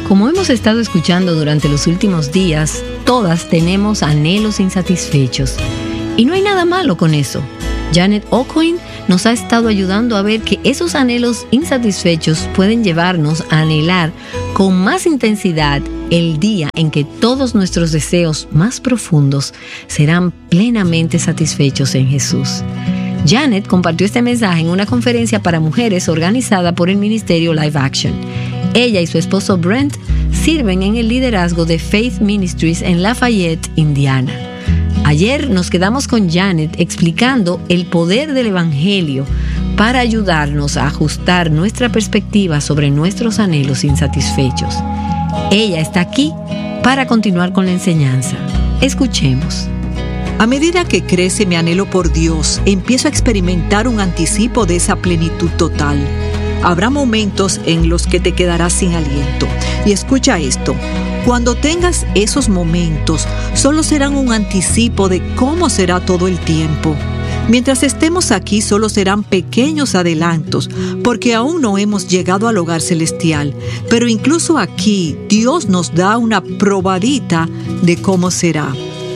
Como hemos estado escuchando durante los últimos días, todas tenemos anhelos insatisfechos. Y no hay nada malo con eso. Janet Aucoin nos ha estado ayudando a ver que esos anhelos insatisfechos pueden llevarnos a anhelar con más intensidad el día en que todos nuestros deseos más profundos serán plenamente satisfechos en Jesús. Janet compartió este mensaje en una conferencia para mujeres organizada por el ministerio Live Action. Ella y su esposo Brent sirven en el liderazgo de Faith Ministries en Lafayette, Indiana. Ayer nos quedamos con Janet explicando el poder del Evangelio para ayudarnos a ajustar nuestra perspectiva sobre nuestros anhelos insatisfechos. Ella está aquí para continuar con la enseñanza. Escuchemos. A medida que crece mi anhelo por Dios, empiezo a experimentar un anticipo de esa plenitud total. Habrá momentos en los que te quedarás sin aliento. Y escucha esto, cuando tengas esos momentos, solo serán un anticipo de cómo será todo el tiempo. Mientras estemos aquí, solo serán pequeños adelantos, porque aún no hemos llegado al hogar celestial. Pero incluso aquí, Dios nos da una probadita de cómo será.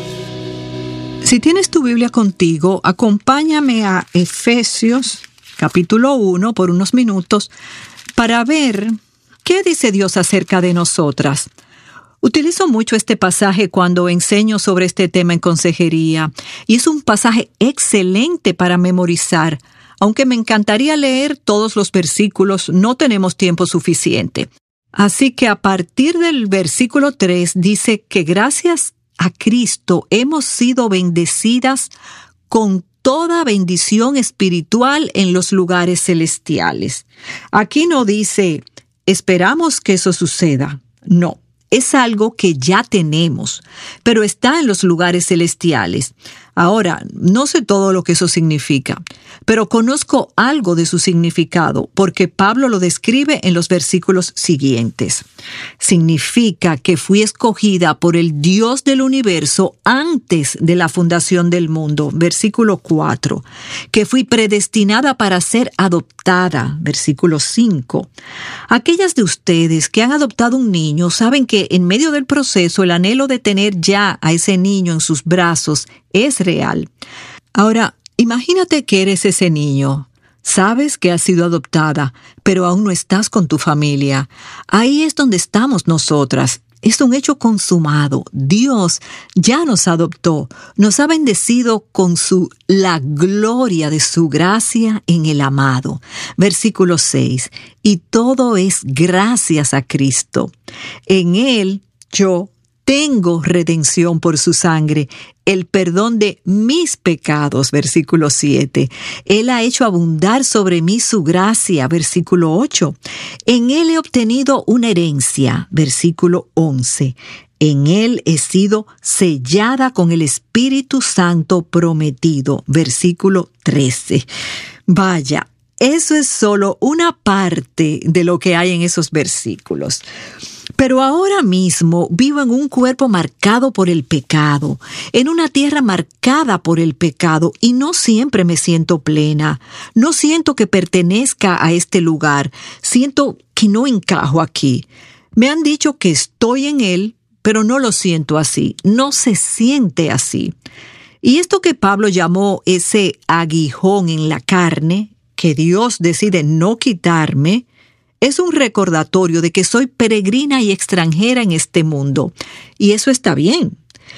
Si tienes tu Biblia contigo, acompáñame a Efesios capítulo 1 por unos minutos para ver qué dice Dios acerca de nosotras. Utilizo mucho este pasaje cuando enseño sobre este tema en consejería y es un pasaje excelente para memorizar. Aunque me encantaría leer todos los versículos, no tenemos tiempo suficiente. Así que a partir del versículo 3 dice que gracias a Cristo hemos sido bendecidas con toda bendición espiritual en los lugares celestiales. Aquí no dice, esperamos que eso suceda. No, es algo que ya tenemos, pero está en los lugares celestiales. Ahora, no sé todo lo que eso significa, pero conozco algo de su significado, porque Pablo lo describe en los versículos siguientes. Significa que fui escogida por el Dios del universo antes de la fundación del mundo, versículo 4. Que fui predestinada para ser adoptada, versículo 5. Aquellas de ustedes que han adoptado un niño saben que en medio del proceso el anhelo de tener ya a ese niño en sus brazos es real. Ahora, imagínate que eres ese niño. Sabes que has sido adoptada, pero aún no estás con tu familia. Ahí es donde estamos nosotras. Es un hecho consumado. Dios ya nos adoptó. Nos ha bendecido con la gloria de su gracia en el amado. Versículo 6. Y todo es gracias a Cristo. En Él yo tengo redención por su sangre, el perdón de mis pecados, versículo 7. Él ha hecho abundar sobre mí su gracia, versículo 8. En Él he obtenido una herencia, versículo 11. En Él he sido sellada con el Espíritu Santo prometido, versículo 13. Vaya, eso es solo una parte de lo que hay en esos versículos. Pero ahora mismo vivo en un cuerpo marcado por el pecado, en una tierra marcada por el pecado, y no siempre me siento plena. No siento que pertenezca a este lugar. Siento que no encajo aquí. Me han dicho que estoy en él, pero no lo siento así. No se siente así. Y esto que Pablo llamó ese aguijón en la carne, que Dios decide no quitarme, es un recordatorio de que soy peregrina y extranjera en este mundo. Y eso está bien.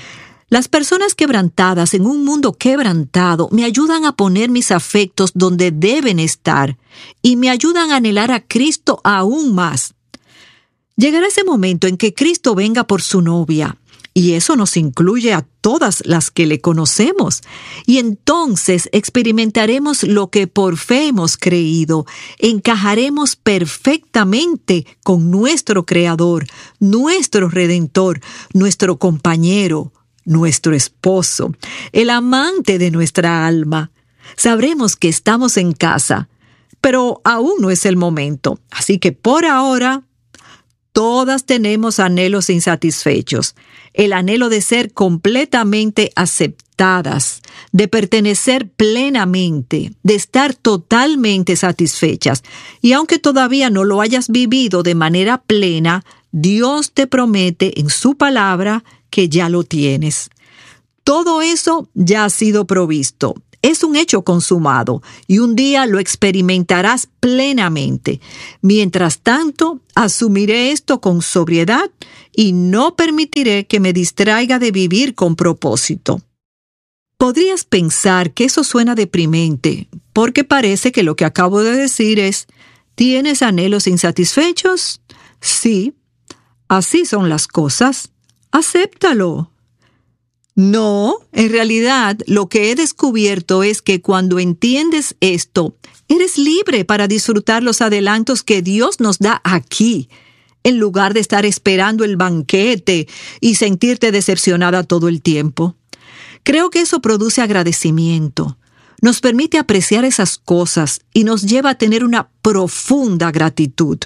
Las personas quebrantadas en un mundo quebrantado me ayudan a poner mis afectos donde deben estar y me ayudan a anhelar a Cristo aún más. Llegará ese momento en que Cristo venga por su novia, y eso nos incluye a todas las que le conocemos. Y entonces experimentaremos lo que por fe hemos creído. Encajaremos perfectamente con nuestro Creador, nuestro Redentor, nuestro compañero, nuestro esposo, el amante de nuestra alma. Sabremos que estamos en casa, pero aún no es el momento. Así que por ahora, todas tenemos anhelos insatisfechos. El anhelo de ser completamente aceptadas, de pertenecer plenamente, de estar totalmente satisfechas. Y aunque todavía no lo hayas vivido de manera plena, Dios te promete en su palabra que ya lo tienes. Todo eso ya ha sido provisto. Es un hecho consumado y un día lo experimentarás plenamente. Mientras tanto, asumiré esto con sobriedad y no permitiré que me distraiga de vivir con propósito. Podrías pensar que eso suena deprimente, porque parece que lo que acabo de decir es: ¿tienes anhelos insatisfechos? Sí, así son las cosas. Acéptalo. No, en realidad lo que he descubierto es que cuando entiendes esto, eres libre para disfrutar los adelantos que Dios nos da aquí, en lugar de estar esperando el banquete y sentirte decepcionada todo el tiempo. Creo que eso produce agradecimiento, nos permite apreciar esas cosas y nos lleva a tener una profunda gratitud.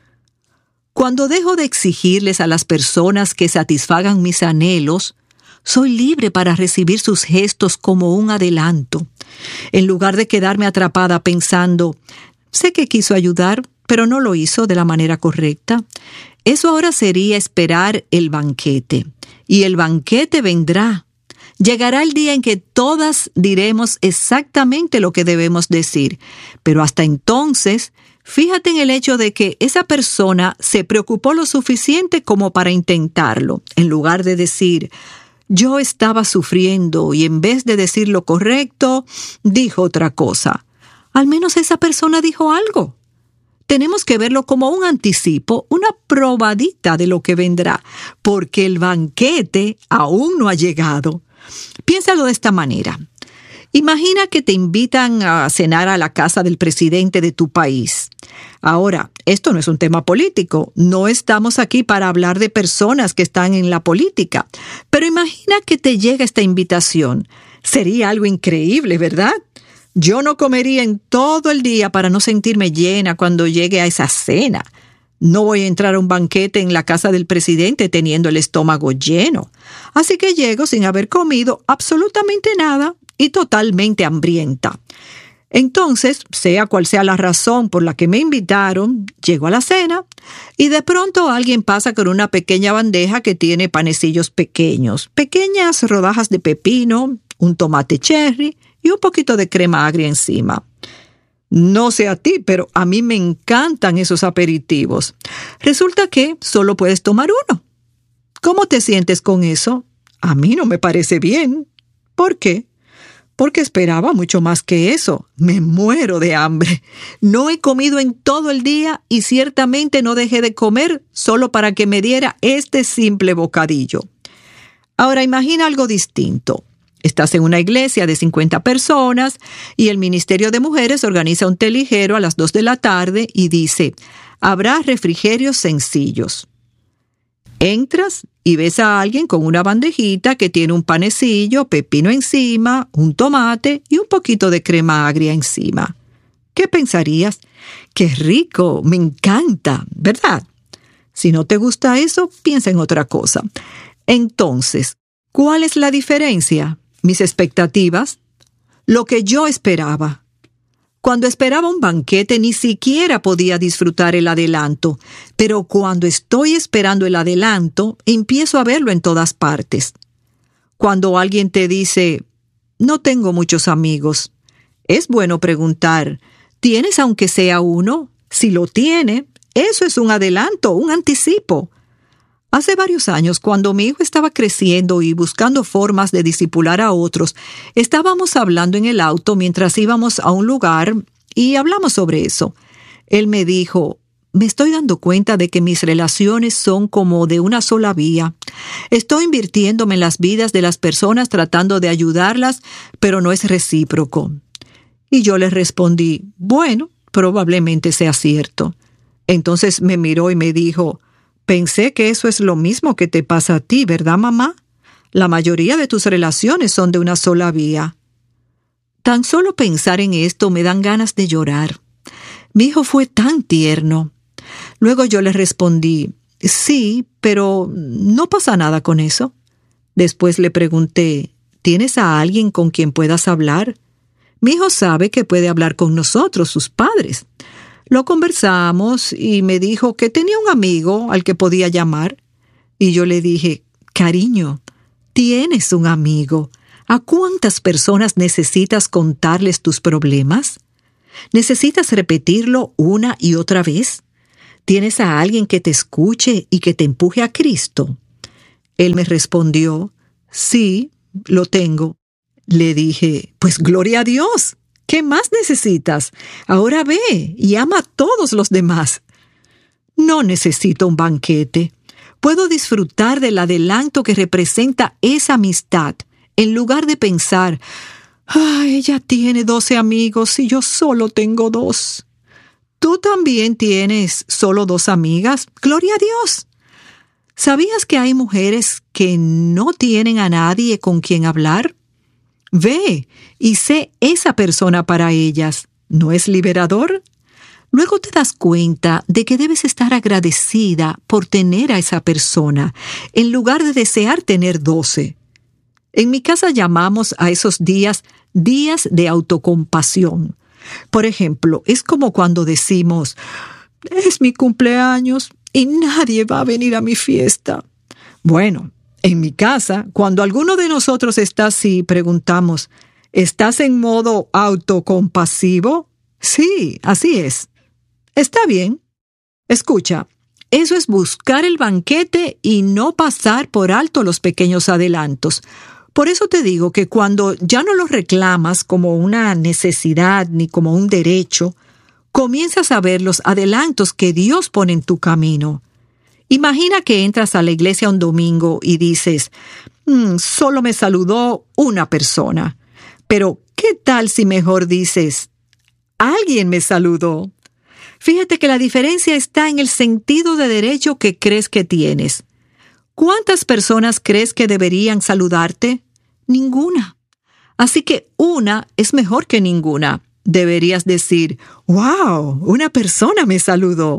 Cuando dejo de exigirles a las personas que satisfagan mis anhelos, soy libre para recibir sus gestos como un adelanto, en lugar de quedarme atrapada pensando: sé que quiso ayudar, pero no lo hizo de la manera correcta. Eso ahora sería esperar el banquete, y el banquete vendrá. Llegará el día en que todas diremos exactamente lo que debemos decir, pero hasta entonces, fíjate en el hecho de que esa persona se preocupó lo suficiente como para intentarlo, en lugar de decir: yo estaba sufriendo, y en vez de decir lo correcto, dijo otra cosa. Al menos esa persona dijo algo. Tenemos que verlo como un anticipo, una probadita de lo que vendrá, porque el banquete aún no ha llegado. Piénsalo de esta manera. Imagina que te invitan a cenar a la casa del presidente de tu país. Ahora, esto no es un tema político. No estamos aquí para hablar de personas que están en la política. Pero imagina que te llega esta invitación. Sería algo increíble, ¿verdad? Yo no comería en todo el día para no sentirme llena cuando llegue a esa cena. No voy a entrar a un banquete en la casa del presidente teniendo el estómago lleno. Así que llego sin haber comido absolutamente nada y totalmente hambrienta. Entonces, sea cual sea la razón por la que me invitaron, llego a la cena y de pronto alguien pasa con una pequeña bandeja que tiene panecillos pequeños, pequeñas rodajas de pepino, un tomate cherry y un poquito de crema agria encima. No sé a ti, pero a mí me encantan esos aperitivos. Resulta que solo puedes tomar uno. ¿Cómo te sientes con eso? A mí no me parece bien. ¿Por qué? Porque esperaba mucho más que eso. Me muero de hambre. No he comido en todo el día y ciertamente no dejé de comer solo para que me diera este simple bocadillo. Ahora imagina algo distinto. Estás en una iglesia de 50 personas y el Ministerio de Mujeres organiza un té ligero a las 2 de la tarde y dice: habrá refrigerios sencillos. Entras y ves a alguien con una bandejita que tiene un panecillo, pepino encima, un tomate y un poquito de crema agria encima. ¿Qué pensarías? ¡Qué rico! Me encanta, ¿verdad? Si no te gusta eso, piensa en otra cosa. Entonces, ¿cuál es la diferencia? Mis expectativas, lo que yo esperaba. Cuando esperaba un banquete ni siquiera podía disfrutar el adelanto, pero cuando estoy esperando el adelanto, empiezo a verlo en todas partes. Cuando alguien te dice: no tengo muchos amigos, es bueno preguntar: ¿tienes aunque sea uno? Si lo tiene, eso es un adelanto, un anticipo. Hace varios años, cuando mi hijo estaba creciendo y buscando formas de discipular a otros, estábamos hablando en el auto mientras íbamos a un lugar y hablamos sobre eso. Él me dijo: me estoy dando cuenta de que mis relaciones son como de una sola vía. Estoy invirtiéndome en las vidas de las personas tratando de ayudarlas, pero no es recíproco. Y yo le respondí: bueno, probablemente sea cierto. Entonces me miró y me dijo: pensé que eso es lo mismo que te pasa a ti, ¿verdad, mamá? La mayoría de tus relaciones son de una sola vía. Tan solo pensar en esto me dan ganas de llorar. Mi hijo fue tan tierno. Luego yo le respondí: sí, pero no pasa nada con eso. Después le pregunté: ¿tienes a alguien con quien puedas hablar? Mi hijo sabe que puede hablar con nosotros, sus padres. Lo conversamos y me dijo que tenía un amigo al que podía llamar. Y yo le dije, cariño, tienes un amigo. ¿A cuántas personas necesitas contarles tus problemas? ¿Necesitas repetirlo una y otra vez? ¿Tienes a alguien que te escuche y que te empuje a Cristo? Él me respondió, sí, lo tengo. Le dije, pues gloria a Dios. ¿Qué más necesitas? Ahora ve y ama a todos los demás. No necesito un banquete. Puedo disfrutar del adelanto que representa esa amistad, en lugar de pensar, ella tiene 12 amigos y yo solo tengo 2. ¿Tú también tienes solo 2 amigas? ¡Gloria a Dios! ¿Sabías que hay mujeres que no tienen a nadie con quien hablar? Ve y sé esa persona para ellas. ¿No es liberador? Luego te das cuenta de que debes estar agradecida por tener a esa persona, en lugar de desear tener 12. En mi casa llamamos a esos días de autocompasión. Por ejemplo, es como cuando decimos, es mi cumpleaños y nadie va a venir a mi fiesta. Bueno, en mi casa, cuando alguno de nosotros está así, preguntamos, ¿estás en modo autocompasivo? Sí, así es. Está bien. Escucha, eso es buscar el banquete y no pasar por alto los pequeños adelantos. Por eso te digo que cuando ya no los reclamas como una necesidad ni como un derecho, comienzas a ver los adelantos que Dios pone en tu camino. Imagina que entras a la iglesia un domingo y dices, solo me saludó una persona. Pero, ¿qué tal si mejor dices, alguien me saludó? Fíjate que la diferencia está en el sentido de derecho que crees que tienes. ¿Cuántas personas crees que deberían saludarte? Ninguna. Así que una es mejor que ninguna. Deberías decir, ¡wow! Una persona me saludó.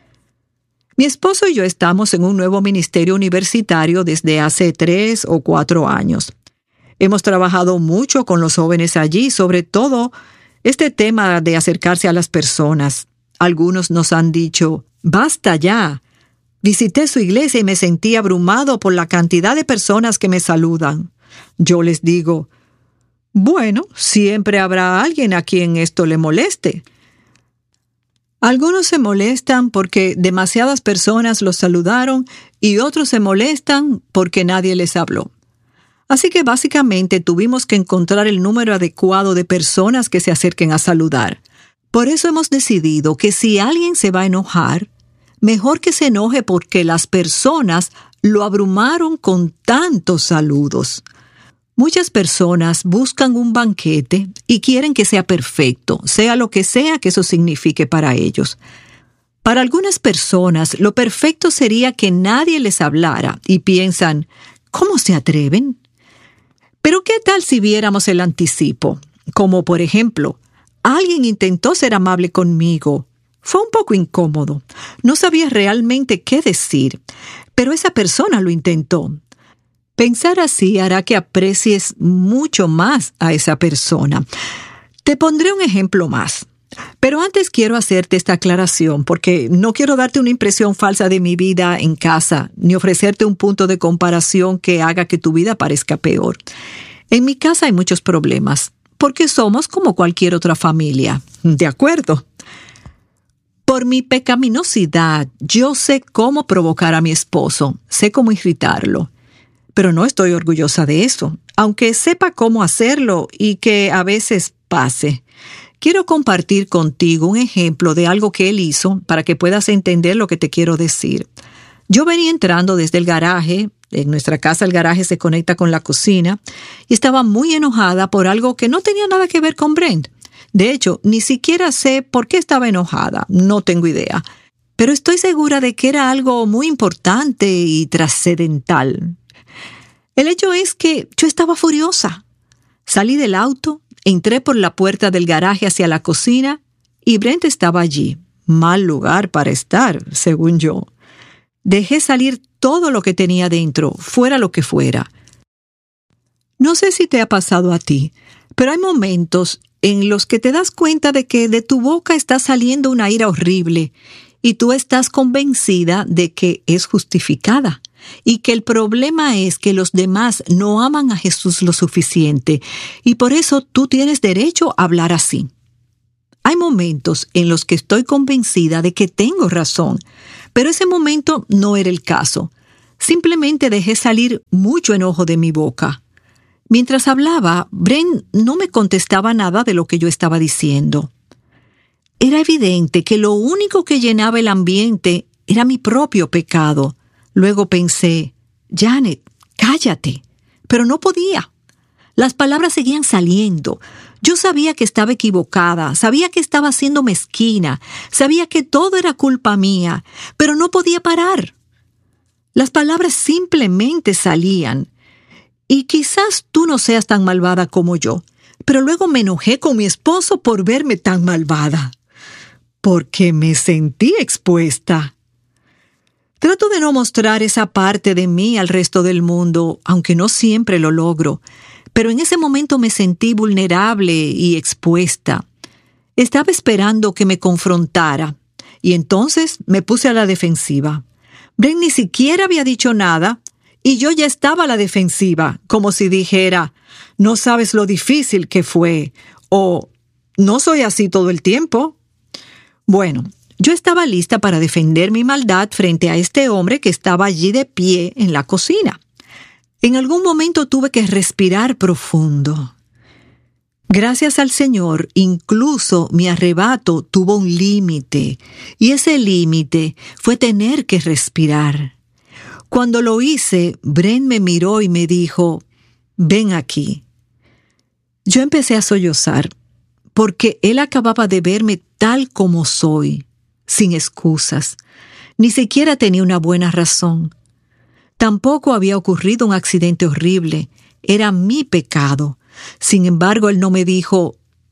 Mi esposo y yo estamos en un nuevo ministerio universitario desde hace 3 o 4 años. Hemos trabajado mucho con los jóvenes allí, sobre todo este tema de acercarse a las personas. Algunos nos han dicho, ¡basta ya! Visité su iglesia y me sentí abrumado por la cantidad de personas que me saludan. Yo les digo, bueno, siempre habrá alguien a quien esto le moleste. Algunos se molestan porque demasiadas personas los saludaron y otros se molestan porque nadie les habló. Así que básicamente tuvimos que encontrar el número adecuado de personas que se acerquen a saludar. Por eso hemos decidido que si alguien se va a enojar, mejor que se enoje porque las personas lo abrumaron con tantos saludos. Muchas personas buscan un banquete y quieren que sea perfecto, sea lo que sea que eso signifique para ellos. Para algunas personas, lo perfecto sería que nadie les hablara y piensan, ¿cómo se atreven? Pero ¿qué tal si viéramos el anticipo? Como por ejemplo, alguien intentó ser amable conmigo. Fue un poco incómodo. No sabía realmente qué decir, pero esa persona lo intentó. Pensar así hará que aprecies mucho más a esa persona. Te pondré un ejemplo más. Pero antes quiero hacerte esta aclaración porque no quiero darte una impresión falsa de mi vida en casa, ni ofrecerte un punto de comparación que haga que tu vida parezca peor. En mi casa hay muchos problemas, porque somos como cualquier otra familia. ¿De acuerdo? Por mi pecaminosidad, yo sé cómo provocar a mi esposo, sé cómo irritarlo. Pero no estoy orgullosa de eso, aunque sepa cómo hacerlo y que a veces pase. Quiero compartir contigo un ejemplo de algo que él hizo para que puedas entender lo que te quiero decir. Yo venía entrando desde el garaje. En nuestra casa el garaje se conecta con la cocina y estaba muy enojada por algo que no tenía nada que ver con Brent. De hecho, ni siquiera sé por qué estaba enojada, no tengo idea. Pero estoy segura de que era algo muy importante y trascendental. El hecho es que yo estaba furiosa. Salí del auto, entré por la puerta del garaje hacia la cocina y Brent estaba allí. Mal lugar para estar, según yo. Dejé salir todo lo que tenía dentro, fuera lo que fuera. No sé si te ha pasado a ti, pero hay momentos en los que te das cuenta de que de tu boca está saliendo una ira horrible y tú estás convencida de que es justificada y que el problema es que los demás no aman a Jesús lo suficiente y por eso tú tienes derecho a hablar así. Hay momentos en los que estoy convencida de que tengo razón, pero ese momento no era el caso. Simplemente dejé salir mucho enojo de mi boca. Mientras hablaba, Brent no me contestaba nada de lo que yo estaba diciendo. Era evidente que lo único que llenaba el ambiente era mi propio pecado. Luego pensé, Janet, cállate. Pero no podía. Las palabras seguían saliendo. Yo sabía que estaba equivocada, sabía que estaba siendo mezquina, sabía que todo era culpa mía, pero no podía parar. Las palabras simplemente salían. Y quizás tú no seas tan malvada como yo, pero luego me enojé con mi esposo por verme tan malvada, porque me sentí expuesta. Trato de no mostrar esa parte de mí al resto del mundo, aunque no siempre lo logro, pero en ese momento me sentí vulnerable y expuesta. Estaba esperando que me confrontara, y entonces me puse a la defensiva. Brent ni siquiera había dicho nada, y yo ya estaba a la defensiva, como si dijera, no sabes lo difícil que fue, o no soy así todo el tiempo. Bueno, yo estaba lista para defender mi maldad frente a este hombre que estaba allí de pie en la cocina. En algún momento tuve que respirar profundo. Gracias al Señor, incluso mi arrebato tuvo un límite, y ese límite fue tener que respirar. Cuando lo hice, Brent me miró y me dijo, ven aquí. Yo empecé a sollozar, porque él acababa de verme tal como soy, sin excusas. Ni siquiera tenía una buena razón. Tampoco había ocurrido un accidente horrible. Era mi pecado. Sin embargo, él no me dijo,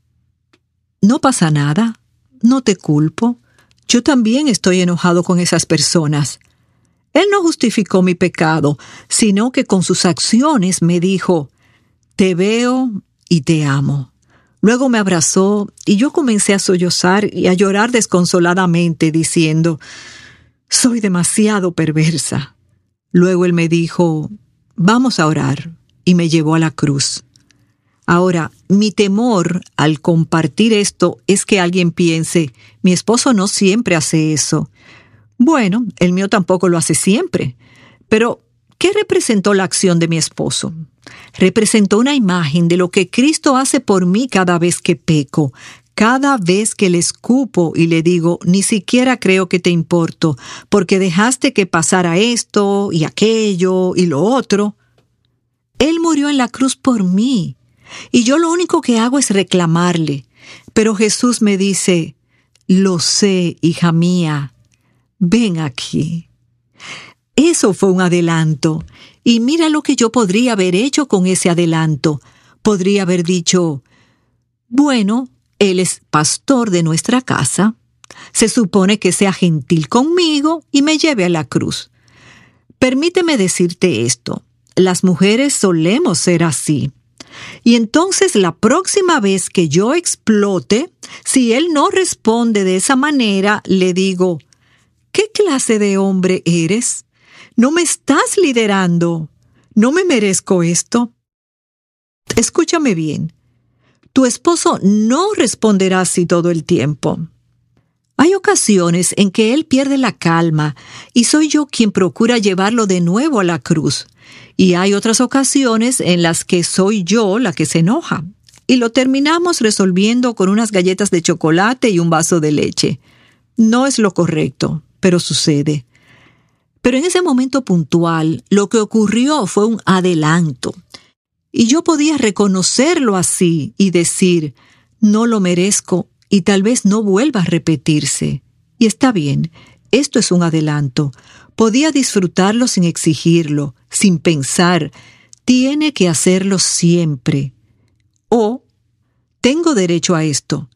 no pasa nada, no te culpo. Yo también estoy enojado con esas personas. Él no justificó mi pecado, sino que con sus acciones me dijo, te veo y te amo. Luego me abrazó y yo comencé a sollozar y a llorar desconsoladamente, diciendo, soy demasiado perversa. Luego él me dijo, vamos a orar, y me llevó a la cruz. Ahora, mi temor al compartir esto es que alguien piense, mi esposo no siempre hace eso. Bueno, el mío tampoco lo hace siempre. Pero, ¿qué representó la acción de mi esposo? Representó una imagen de lo que Cristo hace por mí cada vez que peco, cada vez que le escupo y le digo, ni siquiera creo que te importo, porque dejaste que pasara esto y aquello y lo otro. Él murió en la cruz por mí, y yo lo único que hago es reclamarle. Pero Jesús me dice, lo sé, hija mía, ven aquí. Eso fue un adelanto, y mira lo que yo podría haber hecho con ese adelanto. Podría haber dicho, bueno, él es pastor de nuestra casa, se supone que sea gentil conmigo y me lleve a la cruz. Permíteme decirte esto, las mujeres solemos ser así. Y entonces la próxima vez que yo explote, si él no responde de esa manera, le digo, ¿qué clase de hombre eres? No me estás liderando. ¿No me merezco esto? Escúchame bien. Tu esposo no responderá así todo el tiempo. Hay ocasiones en que él pierde la calma y soy yo quien procura llevarlo de nuevo a la cruz. Y hay otras ocasiones en las que soy yo la que se enoja. Y lo terminamos resolviendo con unas galletas de chocolate y un vaso de leche. No es lo correcto, pero sucede. Pero en ese momento puntual, lo que ocurrió fue un adelanto. Y yo podía reconocerlo así y decir, no lo merezco y tal vez no vuelva a repetirse. Y está bien, esto es un adelanto. Podía disfrutarlo sin exigirlo, sin pensar, tiene que hacerlo siempre. O, tengo derecho a esto.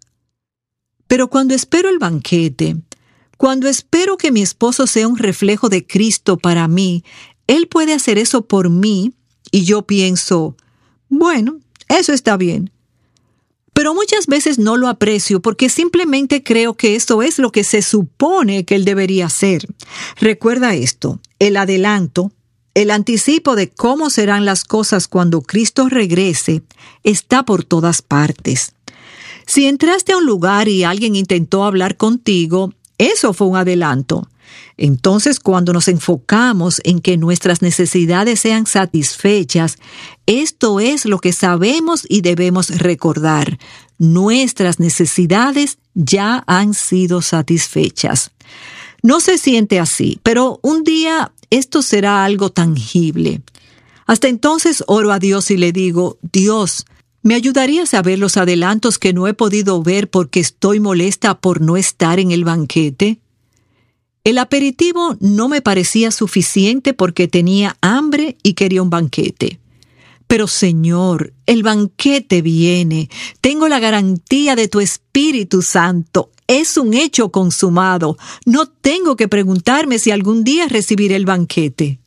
Pero cuando espero el banquete, cuando espero que mi esposo sea un reflejo de Cristo para mí, él puede hacer eso por mí y yo pienso, bueno, eso está bien. Pero muchas veces no lo aprecio porque simplemente creo que esto es lo que se supone que él debería hacer. Recuerda esto, el adelanto, el anticipo de cómo serán las cosas cuando Cristo regrese, está por todas partes. Si entraste a un lugar y alguien intentó hablar contigo, eso fue un adelanto. Entonces, cuando nos enfocamos en que nuestras necesidades sean satisfechas, esto es lo que sabemos y debemos recordar. Nuestras necesidades ya han sido satisfechas. No se siente así, pero un día esto será algo tangible. Hasta entonces oro a Dios y le digo, Dios, ¿me ayudarías a ver los adelantos que no he podido ver porque estoy molesta por no estar en el banquete? El aperitivo no me parecía suficiente porque tenía hambre y quería un banquete. Pero Señor, el banquete viene. Tengo la garantía de tu Espíritu Santo. Es un hecho consumado. No tengo que preguntarme si algún día recibiré el banquete.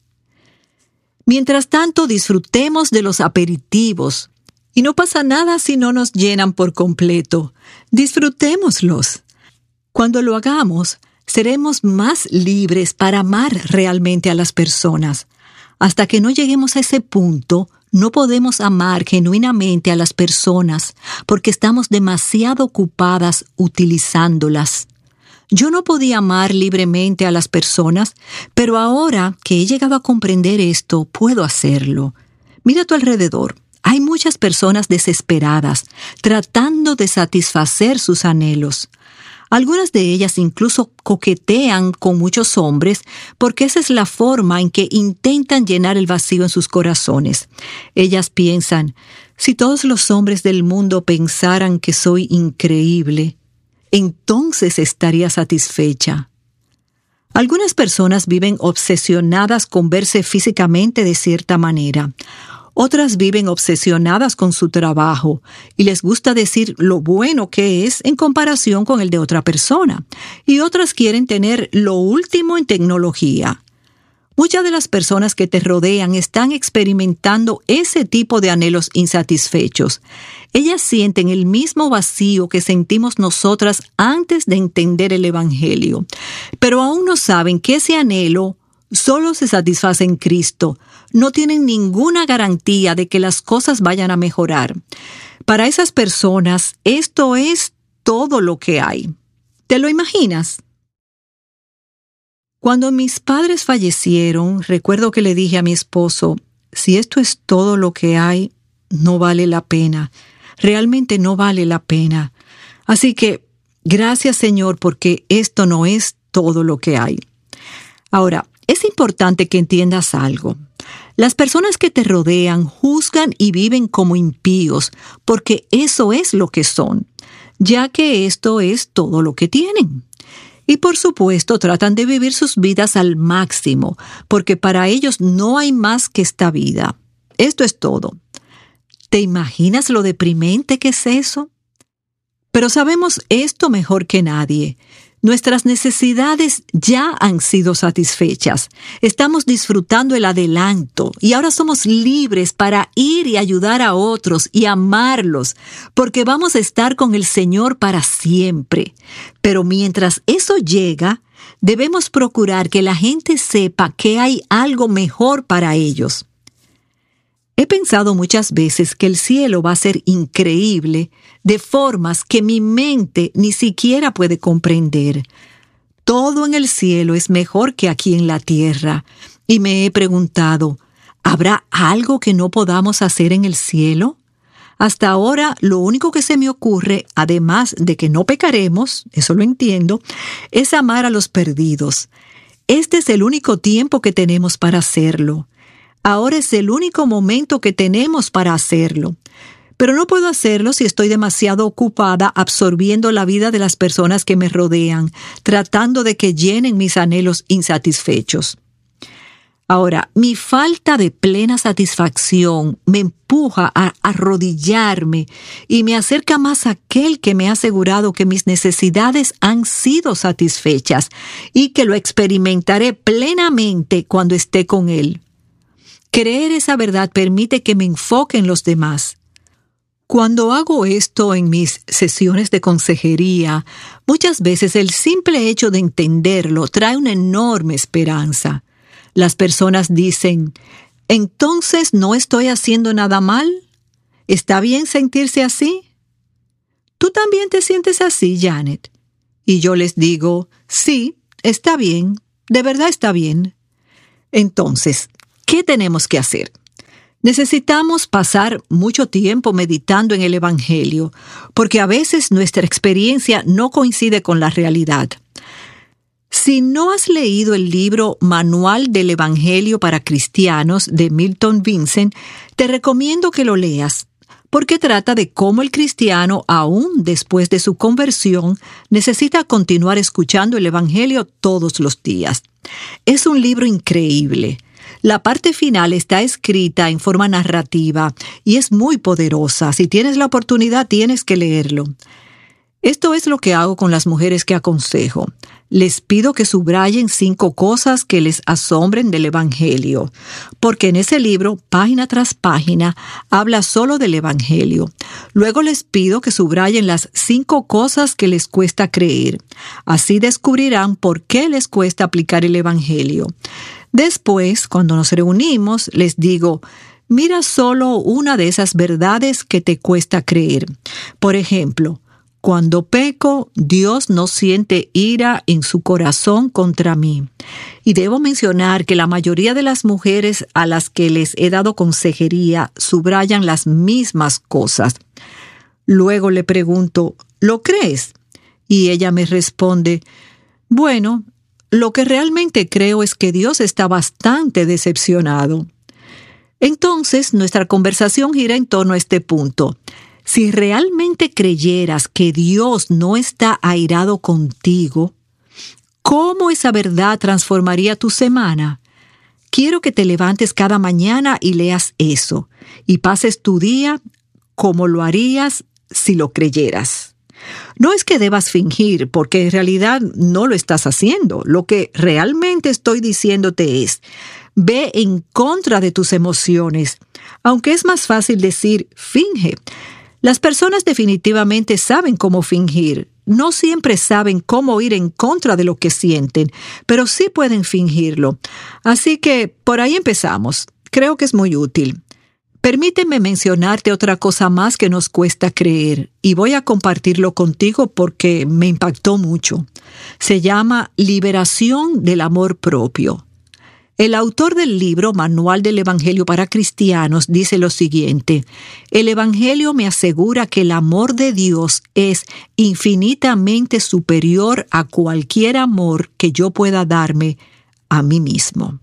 Mientras tanto, disfrutemos de los aperitivos. Y no pasa nada si no nos llenan por completo. Disfrutémoslos. Cuando lo hagamos, seremos más libres para amar realmente a las personas. Hasta que no lleguemos a ese punto, no podemos amar genuinamente a las personas porque estamos demasiado ocupadas utilizándolas. Yo no podía amar libremente a las personas, pero ahora que he llegado a comprender esto, puedo hacerlo. Mira a tu alrededor. Hay muchas personas desesperadas, tratando de satisfacer sus anhelos. Algunas de ellas incluso coquetean con muchos hombres porque esa es la forma en que intentan llenar el vacío en sus corazones. Ellas piensan, si todos los hombres del mundo pensaran que soy increíble, entonces estaría satisfecha. Algunas personas viven obsesionadas con verse físicamente de cierta manera. Otras viven obsesionadas con su trabajo y les gusta decir lo bueno que es en comparación con el de otra persona. Y otras quieren tener lo último en tecnología. Muchas de las personas que te rodean están experimentando ese tipo de anhelos insatisfechos. Ellas sienten el mismo vacío que sentimos nosotras antes de entender el Evangelio. Pero aún no saben que ese anhelo solo se satisface en Cristo. No tienen ninguna garantía de que las cosas vayan a mejorar. Para esas personas, esto es todo lo que hay. ¿Te lo imaginas? Cuando mis padres fallecieron, recuerdo que le dije a mi esposo, si esto es todo lo que hay, no vale la pena. Realmente no vale la pena. Así que, gracias Señor, porque esto no es todo lo que hay. Ahora, es importante que entiendas algo. Las personas que te rodean juzgan y viven como impíos, porque eso es lo que son, ya que esto es todo lo que tienen. Y por supuesto tratan de vivir sus vidas al máximo, porque para ellos no hay más que esta vida. Esto es todo. ¿Te imaginas lo deprimente que es eso? Pero sabemos esto mejor que nadie. Nuestras necesidades ya han sido satisfechas. Estamos disfrutando el adelanto y ahora somos libres para ir y ayudar a otros y amarlos, porque vamos a estar con el Señor para siempre. Pero mientras eso llega, debemos procurar que la gente sepa que hay algo mejor para ellos. He pensado muchas veces que el cielo va a ser increíble de formas que mi mente ni siquiera puede comprender. Todo en el cielo es mejor que aquí en la tierra. Y me he preguntado, ¿habrá algo que no podamos hacer en el cielo? Hasta ahora, lo único que se me ocurre, además de que no pecaremos, eso lo entiendo, es amar a los perdidos. Este es el único tiempo que tenemos para hacerlo. Ahora es el único momento que tenemos para hacerlo. Pero no puedo hacerlo si estoy demasiado ocupada absorbiendo la vida de las personas que me rodean, tratando de que llenen mis anhelos insatisfechos. Ahora, mi falta de plena satisfacción me empuja a arrodillarme y me acerca más a aquel que me ha asegurado que mis necesidades han sido satisfechas y que lo experimentaré plenamente cuando esté con él. Creer esa verdad permite que me enfoque en los demás. Cuando hago esto en mis sesiones de consejería, muchas veces el simple hecho de entenderlo trae una enorme esperanza. Las personas dicen, ¿entonces no estoy haciendo nada mal? ¿Está bien sentirse así? ¿Tú también te sientes así, Janet? Y yo les digo, sí, está bien, de verdad está bien. Entonces, ¿qué tenemos que hacer? Necesitamos pasar mucho tiempo meditando en el Evangelio, porque a veces nuestra experiencia no coincide con la realidad. Si no has leído el libro Manual del Evangelio para Cristianos de Milton Vincent, te recomiendo que lo leas, porque trata de cómo el cristiano, aún después de su conversión, necesita continuar escuchando el Evangelio todos los días. Es un libro increíble. La parte final está escrita en forma narrativa y es muy poderosa. Si tienes la oportunidad, tienes que leerlo. Esto es lo que hago con las mujeres que aconsejo. Les pido que subrayen 5 cosas que les asombren del Evangelio, porque en ese libro, página tras página, habla solo del Evangelio. Luego les pido que subrayen las 5 cosas que les cuesta creer. Así descubrirán por qué les cuesta aplicar el Evangelio. Después, cuando nos reunimos, les digo, mira solo una de esas verdades que te cuesta creer. Por ejemplo, cuando peco, Dios no siente ira en su corazón contra mí. Y debo mencionar que la mayoría de las mujeres a las que les he dado consejería subrayan las mismas cosas. Luego le pregunto, ¿lo crees? Y ella me responde, bueno, lo que realmente creo es que Dios está bastante decepcionado. Entonces, nuestra conversación gira en torno a este punto. Si realmente creyeras que Dios no está airado contigo, ¿cómo esa verdad transformaría tu semana? Quiero que te levantes cada mañana y leas eso, y pases tu día como lo harías si lo creyeras. No es que debas fingir, porque en realidad no lo estás haciendo. Lo que realmente estoy diciéndote es, ve en contra de tus emociones. Aunque es más fácil decir, finge. Las personas definitivamente saben cómo fingir. No siempre saben cómo ir en contra de lo que sienten, pero sí pueden fingirlo. Así que por ahí empezamos. Creo que es muy útil. Permíteme mencionarte otra cosa más que nos cuesta creer, y voy a compartirlo contigo porque me impactó mucho. Se llama liberación del amor propio. El autor del libro Manual del Evangelio para Cristianos dice lo siguiente: el Evangelio me asegura que el amor de Dios es infinitamente superior a cualquier amor que yo pueda darme a mí mismo.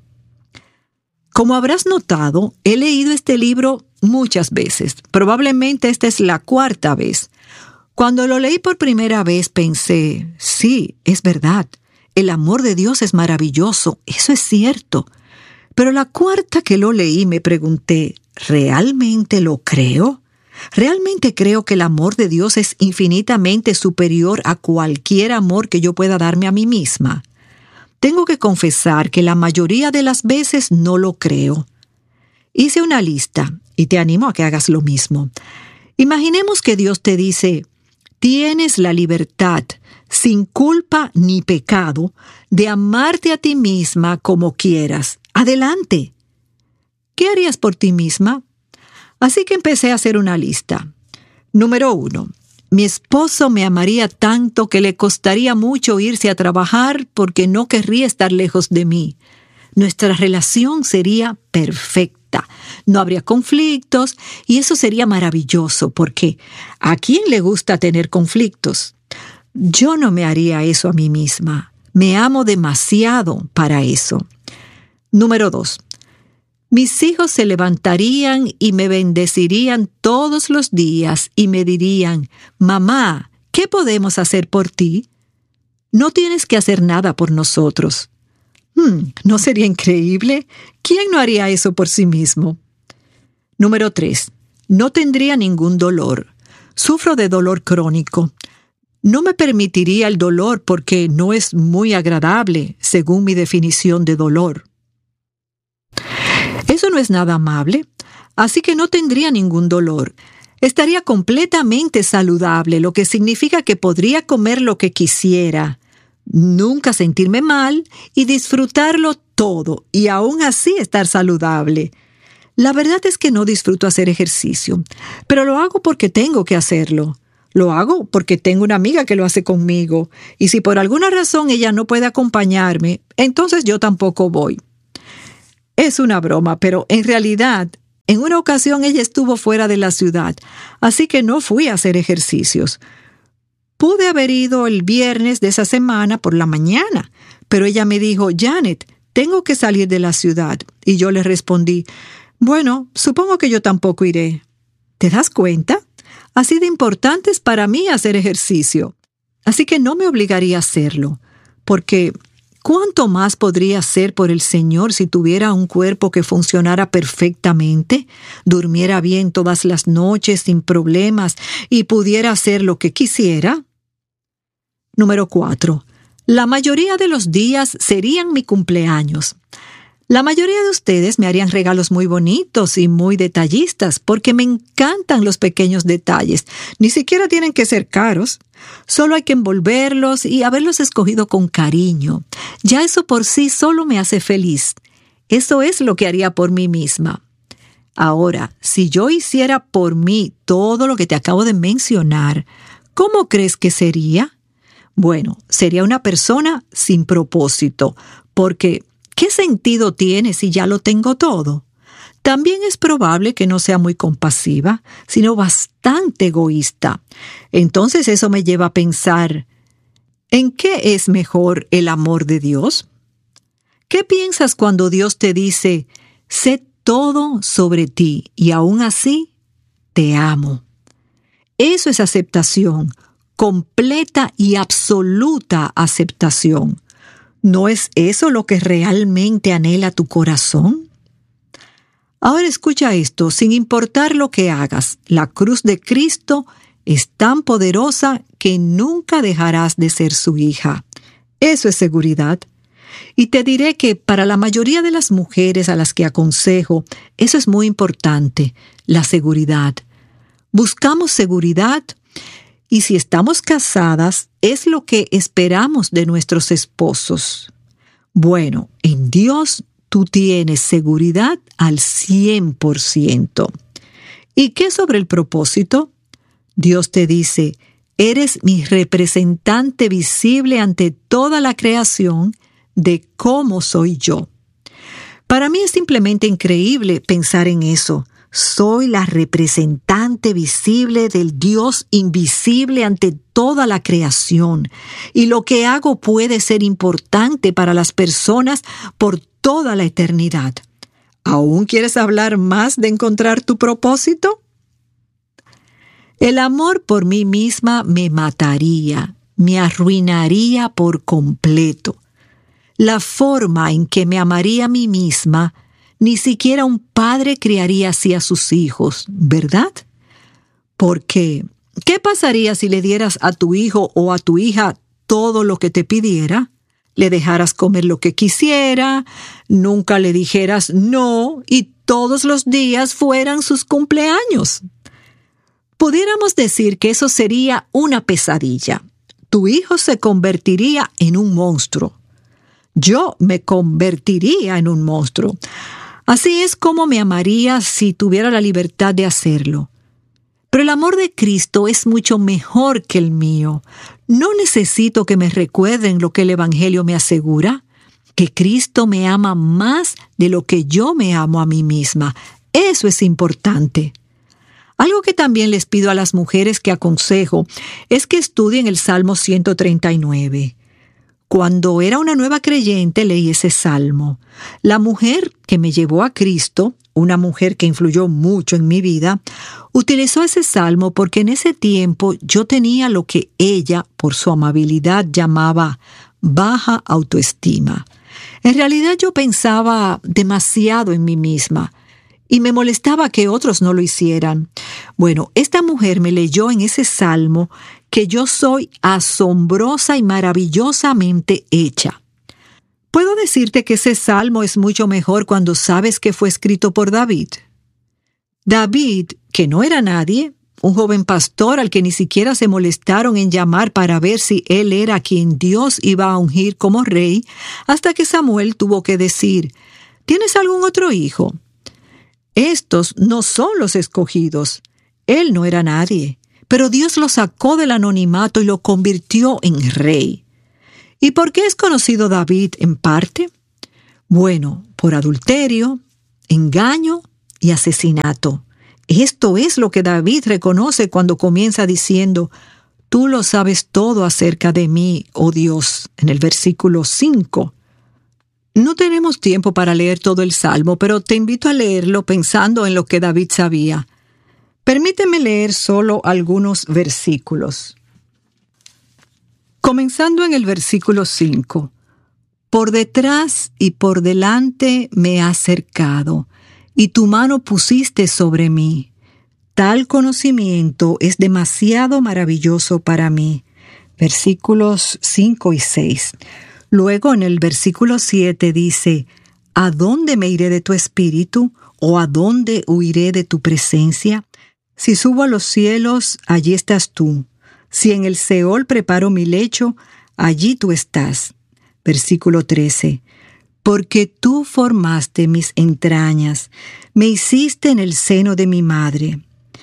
Como habrás notado, he leído este libro muchas veces. Probablemente esta es la 4ª vez. Cuando lo leí por primera vez pensé, sí, es verdad. El amor de Dios es maravilloso, eso es cierto. Pero la 4ª que lo leí me pregunté, ¿realmente lo creo? ¿Realmente creo que el amor de Dios es infinitamente superior a cualquier amor que yo pueda darme a mí misma? Tengo que confesar que la mayoría de las veces no lo creo. Hice una lista y te animo a que hagas lo mismo. Imaginemos que Dios te dice, tienes la libertad, sin culpa ni pecado, de amarte a ti misma como quieras. Adelante. ¿Qué harías por ti misma? Así que empecé a hacer una lista. Número 1. Mi esposo me amaría tanto que le costaría mucho irse a trabajar porque no querría estar lejos de mí. Nuestra relación sería perfecta. No habría conflictos y eso sería maravilloso porque ¿a quién le gusta tener conflictos? Yo no me haría eso a mí misma. Me amo demasiado para eso. Número 2. Mis hijos se levantarían y me bendecirían todos los días y me dirían, mamá, ¿qué podemos hacer por ti? No tienes que hacer nada por nosotros. ¿No sería increíble? ¿Quién no haría eso por sí mismo? Número 3. No tendría ningún dolor. Sufro de dolor crónico. No me permitiría el dolor porque no es muy agradable, según mi definición de dolor. Eso no es nada amable, así que no tendría ningún dolor. Estaría completamente saludable, lo que significa que podría comer lo que quisiera, nunca sentirme mal y disfrutarlo todo, y aún así estar saludable. La verdad es que no disfruto hacer ejercicio, pero lo hago porque tengo que hacerlo. Lo hago porque tengo una amiga que lo hace conmigo, y si por alguna razón ella no puede acompañarme, entonces yo tampoco voy. Es una broma, pero en realidad, en una ocasión ella estuvo fuera de la ciudad, así que no fui a hacer ejercicios. Pude haber ido el viernes de esa semana por la mañana, pero ella me dijo, Janet, tengo que salir de la ciudad. Y yo le respondí, bueno, supongo que yo tampoco iré. ¿Te das cuenta? Así de importante es para mí hacer ejercicio. Así que no me obligaría a hacerlo, porque ¿cuánto más podría hacer por el Señor si tuviera un cuerpo que funcionara perfectamente, durmiera bien todas las noches sin problemas y pudiera hacer lo que quisiera? Número 4. La mayoría de los días serían mi cumpleaños. La mayoría de ustedes me harían regalos muy bonitos y muy detallistas porque me encantan los pequeños detalles. Ni siquiera tienen que ser caros. Solo hay que envolverlos y haberlos escogido con cariño. Ya eso por sí solo me hace feliz. Eso es lo que haría por mí misma. Ahora, si yo hiciera por mí todo lo que te acabo de mencionar, ¿cómo crees que sería? Bueno, sería una persona sin propósito, porque ¿qué sentido tiene si ya lo tengo todo? También es probable que no sea muy compasiva, sino bastante egoísta. Entonces eso me lleva a pensar, ¿en qué es mejor el amor de Dios? ¿Qué piensas cuando Dios te dice, sé todo sobre ti y aún así te amo? Eso es aceptación, completa y absoluta aceptación. ¿No es eso lo que realmente anhela tu corazón? Ahora escucha esto, sin importar lo que hagas, la cruz de Cristo es tan poderosa que nunca dejarás de ser su hija. Eso es seguridad. Y te diré que para la mayoría de las mujeres a las que aconsejo, eso es muy importante, la seguridad. Buscamos seguridad y si estamos casadas, es lo que esperamos de nuestros esposos. Bueno, en Dios tú tienes seguridad al 100%. ¿Y qué sobre el propósito? Dios te dice, eres mi representante visible ante toda la creación de cómo soy yo. Para mí es simplemente increíble pensar en eso. Soy la representante visible del Dios invisible ante toda la creación, y lo que hago puede ser importante para las personas por toda la eternidad. ¿Aún quieres hablar más de encontrar tu propósito? El amor por mí misma me mataría, me arruinaría por completo. La forma en que me amaría a mí misma, ni siquiera un padre criaría así a sus hijos, ¿verdad? Porque, ¿qué pasaría si le dieras a tu hijo o a tu hija todo lo que te pidiera? Le dejaras comer lo que quisiera, nunca le dijeras no y todos los días fueran sus cumpleaños. Pudiéramos decir que eso sería una pesadilla. Tu hijo se convertiría en un monstruo. Yo me convertiría en un monstruo. Así es como me amaría si tuviera la libertad de hacerlo. Pero el amor de Cristo es mucho mejor que el mío. No necesito que me recuerden lo que el Evangelio me asegura, que Cristo me ama más de lo que yo me amo a mí misma. Eso es importante. Algo que también les pido a las mujeres que aconsejo es que estudien el Salmo 139. Cuando era una nueva creyente leí ese salmo. La mujer que me llevó a Cristo, una mujer que influyó mucho en mi vida, utilizó ese salmo porque en ese tiempo yo tenía lo que ella, por su amabilidad, llamaba baja autoestima. En realidad yo pensaba demasiado en mí misma y me molestaba que otros no lo hicieran. Bueno, esta mujer me leyó en ese salmo que yo soy asombrosa y maravillosamente hecha. Puedo decirte que ese salmo es mucho mejor cuando sabes que fue escrito por David. David, que no era nadie, un joven pastor al que ni siquiera se molestaron en llamar para ver si él era quien Dios iba a ungir como rey, hasta que Samuel tuvo que decir: ¿tienes algún otro hijo? Estos no son los escogidos. Él no era nadie, pero Dios lo sacó del anonimato y lo convirtió en rey. ¿Y por qué es conocido David en parte? Bueno, por adulterio, engaño y asesinato. Esto es lo que David reconoce cuando comienza diciendo: tú lo sabes todo acerca de mí, oh Dios, en el versículo 5. No tenemos tiempo para leer todo el Salmo, pero te invito a leerlo pensando en lo que David sabía. Permíteme leer solo algunos versículos. Comenzando en el versículo 5. Por detrás y por delante me has cercado, y tu mano pusiste sobre mí. Tal conocimiento es demasiado maravilloso para mí. Versículos 5 y 6. Luego en el versículo 7 dice: ¿a dónde me iré de tu espíritu? ¿O a dónde huiré de tu presencia? Si subo a los cielos, allí estás tú. Si en el Seol preparo mi lecho, allí tú estás. Versículo 13. Porque tú formaste mis entrañas, me hiciste en el seno de mi madre.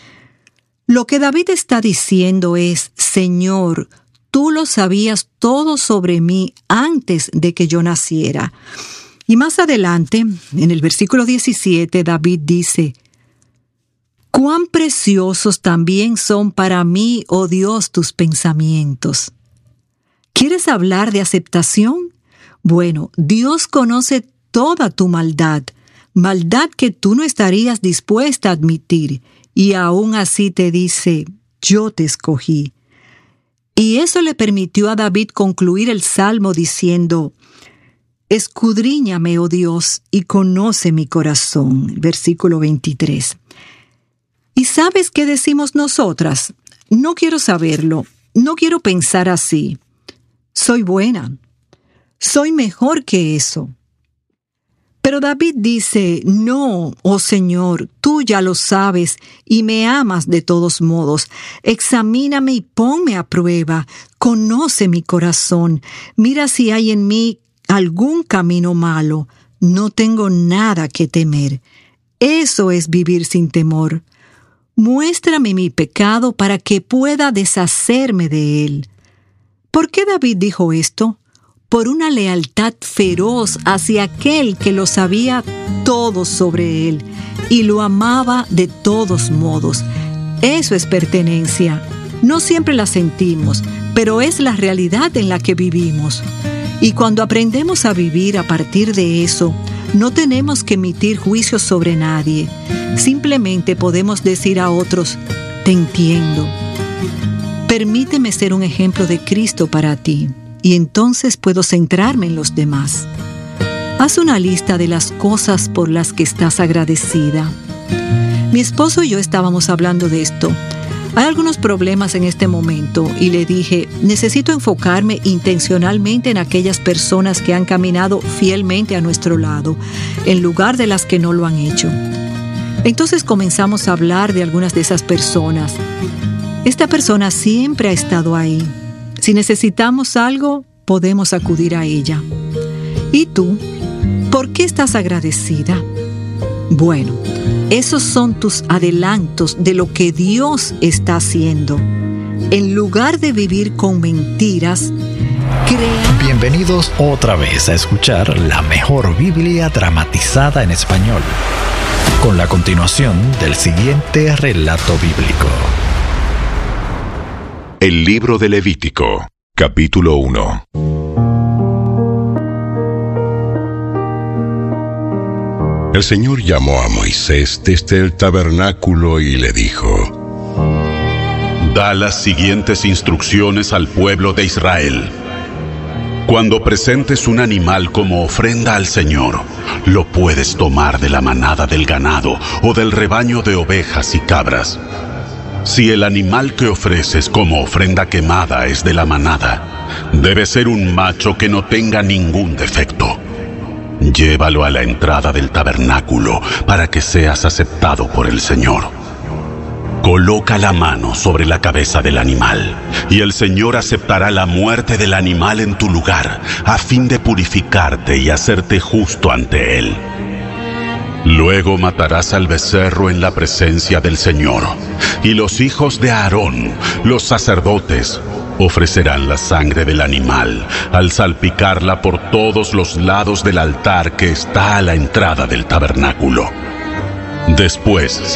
Lo que David está diciendo es: Señor, tú lo sabías todo sobre mí antes de que yo naciera. Y más adelante, en el versículo 17, David dice: cuán preciosos también son para mí, oh Dios, tus pensamientos. ¿Quieres hablar de aceptación? Bueno, Dios conoce toda tu maldad que tú no estarías dispuesta a admitir, y aún así te dice: yo te escogí. Y eso le permitió a David concluir el Salmo diciendo: escudriñame, oh Dios, y conoce mi corazón. Versículo 23. ¿Y sabes qué decimos nosotras? No quiero saberlo, no quiero pensar así. Soy buena, soy mejor que eso. Pero David dice: no, oh Señor, tú ya lo sabes y me amas de todos modos. Examíname y ponme a prueba. Conoce mi corazón. Mira si hay en mí algún camino malo. No tengo nada que temer. Eso es vivir sin temor. Muéstrame mi pecado para que pueda deshacerme de él. ¿Por qué David dijo esto? Por una lealtad feroz hacia aquel que lo sabía todo sobre él y lo amaba de todos modos. Eso es pertenencia. No siempre la sentimos, pero es la realidad en la que vivimos. Y cuando aprendemos a vivir a partir de eso, no tenemos que emitir juicios sobre nadie. Simplemente podemos decir a otros: te entiendo. Permíteme ser un ejemplo de Cristo para ti. Y entonces puedo centrarme en los demás. Haz una lista de las cosas por las que estás agradecida. Mi esposo y yo estábamos hablando de esto. Hay algunos problemas en este momento y le dije: necesito enfocarme intencionalmente en aquellas personas que han caminado fielmente a nuestro lado, en lugar de las que no lo han hecho. Entonces comenzamos a hablar de algunas de esas personas. Esta persona siempre ha estado ahí. Si necesitamos algo, podemos acudir a ella. ¿Y tú? ¿Por qué estás agradecida? Bueno, esos son tus adelantos de lo que Dios está haciendo. En lugar de vivir con mentiras, crea... Bienvenidos otra vez a escuchar la mejor Biblia dramatizada en español, con la continuación del siguiente relato bíblico. El libro de Levítico, capítulo 1. El Señor llamó a Moisés desde el tabernáculo y le dijo: da las siguientes instrucciones al pueblo de Israel. Cuando presentes un animal como ofrenda al Señor, lo puedes tomar de la manada del ganado o del rebaño de ovejas y cabras. Si el animal que ofreces como ofrenda quemada es de la manada, debe ser un macho que no tenga ningún defecto. Llévalo a la entrada del tabernáculo para que seas aceptado por el Señor. coloca la mano sobre la cabeza del animal, y el Señor aceptará la muerte del animal en tu lugar, a fin de purificarte y hacerte justo ante Él. Luego matarás al becerro en la presencia del Señor, y los hijos de Aarón, los sacerdotes, ofrecerán la sangre del animal al salpicarla por todos los lados del altar que está a la entrada del tabernáculo. Después